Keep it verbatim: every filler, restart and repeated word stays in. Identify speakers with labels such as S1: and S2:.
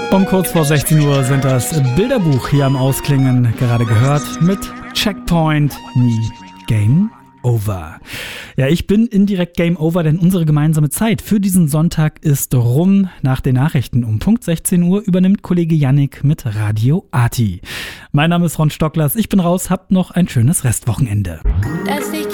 S1: Um kurz vor sechzehn Uhr sind das Bilderbuch hier am Ausklingen, gerade gehört mit Checkpoint, nie Game Over. Ja, ich bin indirekt Game Over, denn unsere gemeinsame Zeit für diesen Sonntag ist rum. Nach den Nachrichten um Punkt sechzehn Uhr übernimmt Kollege Yannick mit Radio Arti. Mein Name ist Ron Stocklers, ich bin raus, habt noch ein schönes Restwochenende.